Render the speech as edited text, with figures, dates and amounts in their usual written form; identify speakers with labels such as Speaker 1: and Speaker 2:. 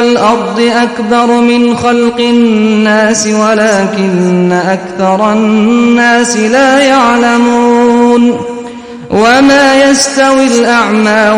Speaker 1: الأرض أكبر من خلق الناس ولكن أكثر الناس لا يعلمون وما يستوي الأعمى